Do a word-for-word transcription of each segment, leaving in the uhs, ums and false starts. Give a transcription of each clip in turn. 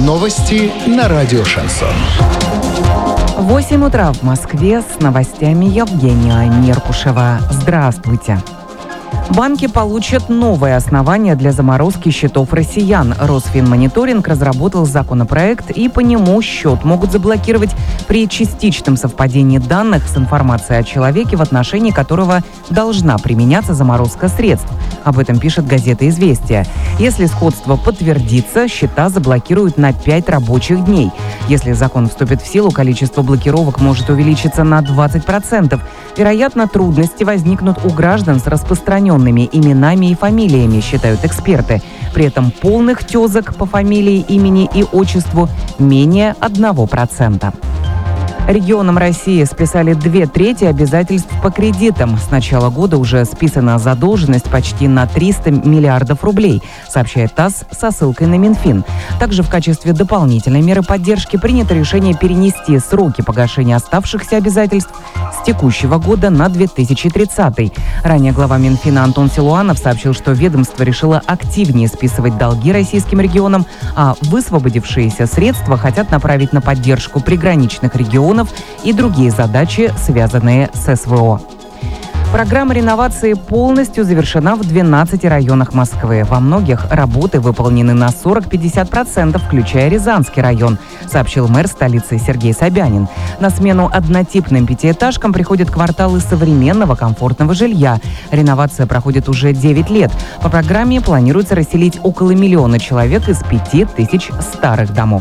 Новости на радио «Шансон». восемь утра в Москве с новостями Евгения Меркушева. Здравствуйте. Банки получат новое основание для заморозки счетов россиян. Росфинмониторинг разработал законопроект, и по нему счет могут заблокировать при частичном совпадении данных с информацией о человеке, в отношении которого должна применяться заморозка средств. Об этом пишет газета «Известия». Если сходство подтвердится, счета заблокируют на пять рабочих дней. Если закон вступит в силу, количество блокировок может увеличиться на двадцать процентов. Вероятно, трудности возникнут у граждан с распространенными именами и фамилиями, считают эксперты. При этом полных тезок по фамилии, имени и отчеству менее одного процента. Регионам России списали две трети обязательств по кредитам. С начала года уже списана задолженность почти на триста миллиардов рублей, сообщает ТАСС со ссылкой на Минфин. Также в качестве дополнительной меры поддержки принято решение перенести сроки погашения оставшихся обязательств с текущего года на две тысячи тридцатый. Ранее глава Минфина Антон Силуанов сообщил, что ведомство решило активнее списывать долги российским регионам, а высвободившиеся средства хотят направить на поддержку приграничных регионов и другие задачи, связанные с СВО. Программа реновации полностью завершена в двенадцати районах Москвы. Во многих работы выполнены на сорок-пятьдесят процентов, включая Рязанский район, сообщил мэр столицы Сергей Собянин. На смену однотипным пятиэтажкам приходят кварталы современного комфортного жилья. Реновация проходит уже девять лет. По программе планируется расселить около миллиона человек из пяти тысяч старых домов.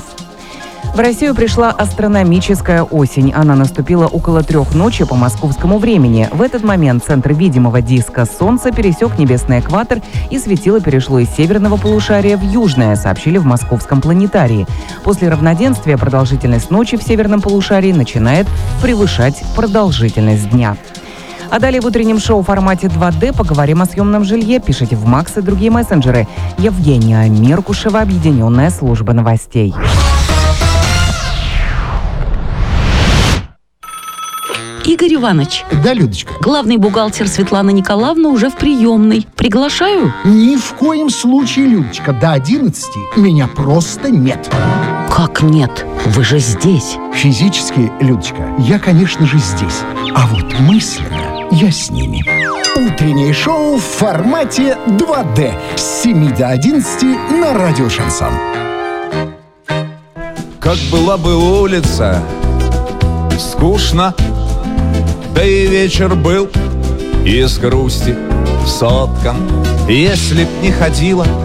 В Россию пришла астрономическая осень. Она наступила около трех ночи по московскому времени. В этот момент центр видимого диска Солнца пересек небесный экватор, и светило перешло из северного полушария в южное, сообщили в Московском планетарии. После равноденствия продолжительность ночи в северном полушарии начинает превышать продолжительность дня. А далее в утреннем шоу в формате два дэ поговорим о съемном жилье. Пишите в Макс и другие мессенджеры. Евгения Меркушева, объединенная служба новостей. Игорь Иванович. Да, Людочка. Главный бухгалтер Светлана Николаевна уже в приемной. Приглашаю? Ни в коем случае, Людочка. До одиннадцати меня просто нет. Как нет? Вы же здесь. Физически, Людочка, я, конечно же, здесь. А вот мысленно я с ними. Утреннее шоу в формате два дэ с семи до одиннадцати на радио «Шансон». Как была бы улица скучно, да и вечер был из грусти соткан, если б не ходила